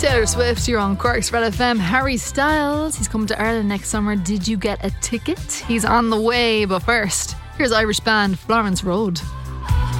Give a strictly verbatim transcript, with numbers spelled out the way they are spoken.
Taylor Swift, you're on Cork's Red F M. Harry Styles, he's coming to Ireland next summer. Did you get a ticket? He's on the way, but first, here's Irish band Florence Road.